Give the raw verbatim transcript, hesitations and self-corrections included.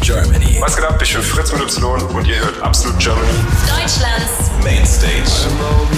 Germany. Was geht ab? Ich bin Fritz mit Y und ihr hört Absolut Germany. Deutschlands Mainstage.